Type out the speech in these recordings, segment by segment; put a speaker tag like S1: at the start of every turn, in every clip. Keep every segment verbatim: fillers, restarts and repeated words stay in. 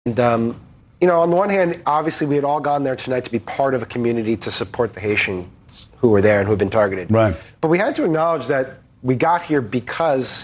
S1: And, um, you know, on the one hand, obviously we had all gone there tonight to be part of a community to support the Haitians who were there and who had been targeted.
S2: Right.
S1: But we had to acknowledge that we got here because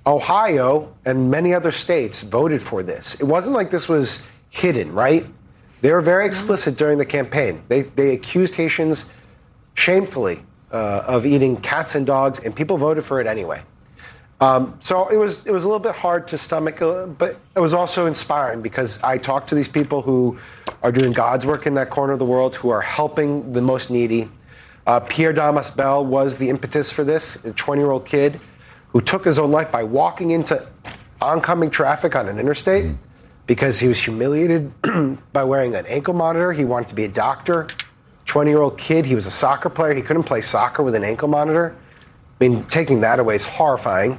S1: Ohio and many other states voted for this. It wasn't like this was hidden, right? They were very explicit during the campaign. They, they accused Haitians shamefully uh, of eating cats and dogs, and people voted for it anyway. Um, so it was it was a little bit hard to stomach, uh, but it was also inspiring because I talked to these people who are doing God's work in that corner of the world, who are helping the most needy. Uh, Pierre Damas Bell was the impetus for this, a twenty-year-old kid who took his own life by walking into oncoming traffic on an interstate because he was humiliated by wearing an ankle monitor. He wanted to be a doctor. twenty-year-old kid, he was a soccer player. He couldn't play soccer with an ankle monitor. I mean, taking that away is horrifying.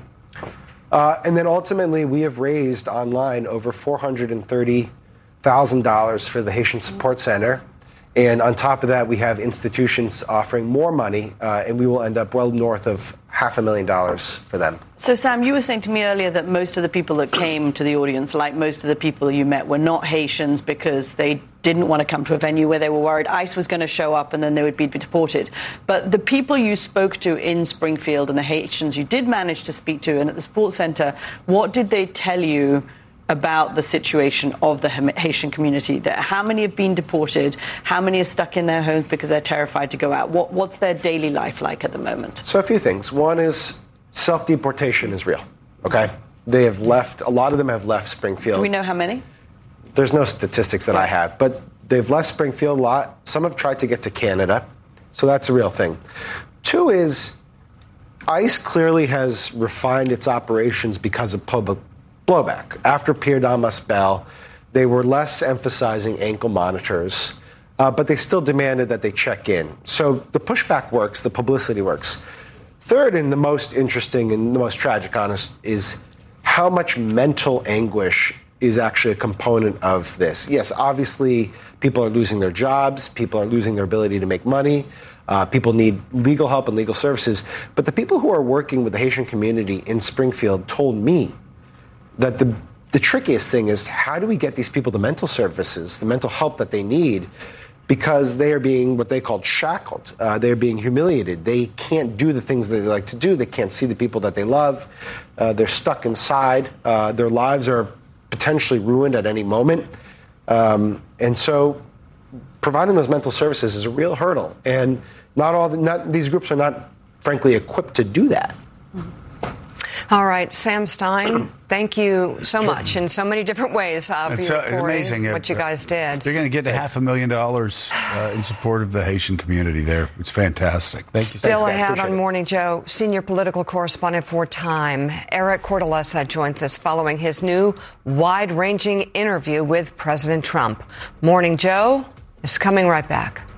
S1: Uh, and then ultimately, we have raised online over four hundred thirty thousand dollars for the Haitian Support Center. And on top of that, we have institutions offering more money, uh, and we will end up well north of half a million dollars for them.
S3: So, Sam, you were saying to me earlier that most of the people that came to the audience, like most of the people you met, were not Haitians because they didn't want to come to a venue where they were worried ICE was going to show up and then they would be deported. But the people you spoke to in Springfield and the Haitians you did manage to speak to and at the Sports Center, what did they tell you about the situation of the Haitian community there? How many have been deported? How many are stuck in their homes because they're terrified to go out? What, what's their daily life like at the moment?
S1: So a few things. One is self-deportation is real, okay? They have left, a lot of them have left Springfield.
S3: Do we know how many?
S1: There's no statistics that I have, but they've left Springfield a lot. Some have tried to get to Canada, so that's a real thing. Two is ICE clearly has refined its operations because of public blowback. After Pierre Damas Bell, they were less emphasizing ankle monitors, uh, but they still demanded that they check in. So the pushback works, the publicity works. Third, and the most interesting and the most tragic, honest, is how much mental anguish is actually a component of this. Yes, obviously, people are losing their jobs, people are losing their ability to make money, uh, people need legal help and legal services, but the people who are working with the Haitian community in Springfield told me that the, the trickiest thing is how do we get these people the mental services, the mental help that they need, because they are being what they call shackled. Uh, they're being humiliated. They can't do the things that they like to do. They can't see the people that they love. Uh, they're stuck inside. Uh, their lives are potentially ruined at any moment. Um, and so providing those mental services is a real hurdle. And not all the, not, these groups are not, frankly, equipped to do that.
S4: All right, Sam Stein, thank you so much in so many different ways uh, for
S2: it's,
S4: your
S2: uh,
S4: reporting,
S2: amazing.
S4: what you guys did.
S2: They're going to get to half a million dollars uh, in support of the Haitian community there. It's fantastic. Thank you.
S4: Still
S1: Thanks,
S4: ahead on Morning Joe, senior political correspondent for Time, Eric Cortellessa joins us following his new wide-ranging interview with President Trump. Morning Joe is coming right back.